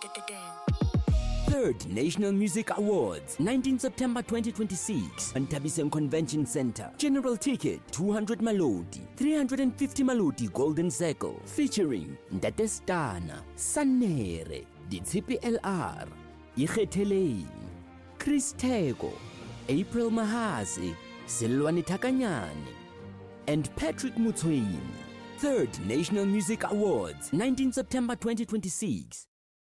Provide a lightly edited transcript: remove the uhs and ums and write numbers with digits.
Third National Music Awards, 19 September 2026, Antabiseng Convention Center. General ticket, 200 Malodi, 350 Malodi Golden Circle, featuring Ndate Stana, Sanere, Ditshipi LR, Ikgetheleng, Chris Tego, April Mahasi, Silwani Takanyane, and Patrick Mutsweni. Third National Music Awards, 19 September 2026.